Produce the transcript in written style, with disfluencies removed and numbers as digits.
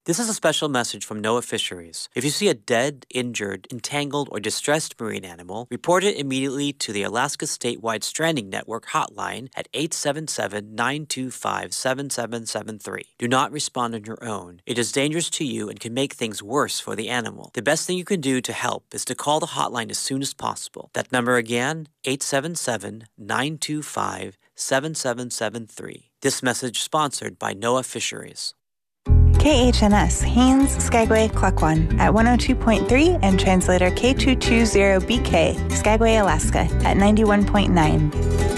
This is a special message from NOAA Fisheries. If you see a dead, injured, entangled, or distressed marine animal, report it immediately to the Alaska Statewide Stranding Network hotline at 877-925-7773. Do not respond on your own. It is dangerous to you and can make things worse for the animal. The best thing you can do to help is to call the hotline as soon as possible. That number again, 877-925-7773. This message sponsored by NOAA Fisheries. KHNS, Haines, Skagway, Klukwan at 102.3 and translator K220BK, Skagway, Alaska at 91.9.